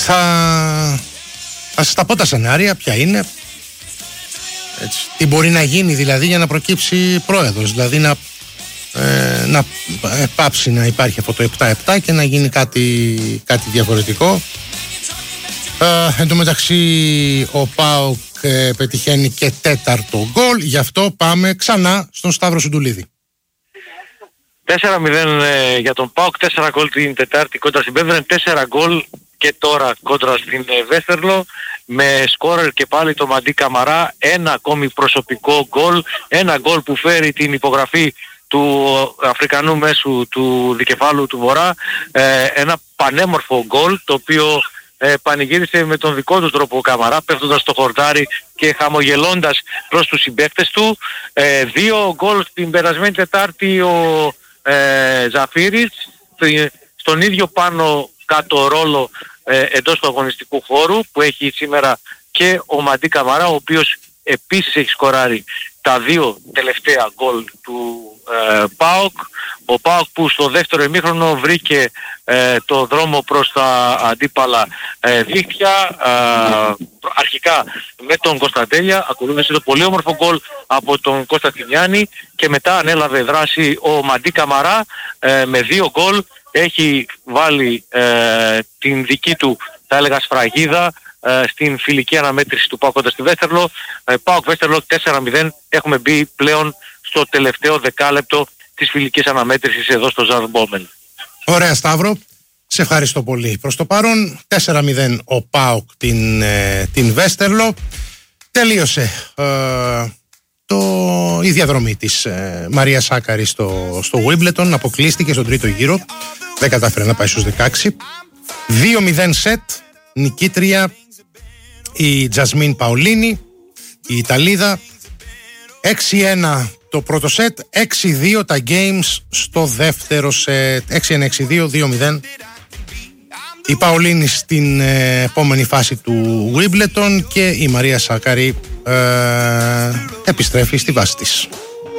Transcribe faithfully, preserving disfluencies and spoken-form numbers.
Θα, θα σας τα πω τα σενάρια, ποια είναι. Έτσι. Τι μπορεί να γίνει δηλαδή για να προκύψει πρόεδρος. Δηλαδή να, ε, να ε, πάψει να υπάρχει αυτό το επτά επτά και να γίνει κάτι, κάτι διαφορετικό. Ε, εν τω μεταξύ ο ΠΑΟΚ ε, πετυχαίνει και τέταρτο γκολ. Γι' αυτό πάμε ξανά στον Σταύρο Σουντουλίδη. τέσσερα μηδέν ε, για τον ΠΑΟΚ, τέσσερα γκολ την Τετάρτη κόντρα στην Πέβρεν, τέσσερα γκολ και τώρα κόντρα στην ε, Βέστερλο, με σκόρερ και πάλι το Μαντί Καμαρά, ένα ακόμη προσωπικό γκολ, ένα γκολ που φέρει την υπογραφή του Αφρικανού μέσου του δικεφάλου του Βορρά, ε, ένα πανέμορφο γκολ το οποίο ε, πανηγύρισε με τον δικό του τρόπο ο Καμαρά, πέφτοντας στο χορτάρι και χαμογελώντας προς τους συμπαίκτες του. Ε, δύο γκολ την περασμένη Τετάρτη ο ε, Ζαφύρης, στον ίδιο πάνω κάτω ρόλο ε, εντός του αγωνιστικού χώρου που έχει σήμερα και ο Μαντί Καμαρά, ο οποίος επίσης έχει σκοράρει τα δύο τελευταία γκολ του ε, ΠΑΟΚ. Ο ΠΑΟΚ που στο δεύτερο ημίχρονο βρήκε ε, το δρόμο προς τα αντίπαλα ε, δίχτυα, ε, αρχικά με τον Κωνσταντέλια, ακολούθησε το πολύ όμορφο γκολ από τον Κώστα Τινιάνη και μετά ανέλαβε δράση ο Μαντί Καμαρά ε, με δύο γκολ. Έχει βάλει ε, την δική του, θα έλεγα, σφραγίδα ε, στην φιλική αναμέτρηση του ΠΑΟΚ κοντά στη Βέστερλο. ε, ΠΑΟΚ Βέστερλο τέσσερα μηδέν. Έχουμε μπει πλέον στο τελευταίο δεκάλεπτο της φιλικής αναμέτρησης εδώ στο Ζαρμπόμεν. Ωραία, Σταύρο, σε ευχαριστώ πολύ. Προς το παρόν τέσσερα μηδέν ο ΠΑΟΚ την, ε, την Βέστερλο. Τελείωσε ε, το, η διαδρομή της ε, Μαρία Σάκαρη στο, στο Wimbledon. Αποκλείστηκε στον τρίτο γύρο, δεν κατάφερε να πάει στους δεκαέξι. Δύο μηδέν σετ, νικήτρια η Τζασμίν Παολίνη, η Ιταλίδα. Έξι ένα το πρώτο σετ, έξι δύο τα games στο δεύτερο σετ. έξι ένα έξι δύο, δύο μηδέν η Παολίνη στην ε, επόμενη φάση του Wimbledon και η Μαρία Σάκαρη ε, επιστρέφει στη βάση της.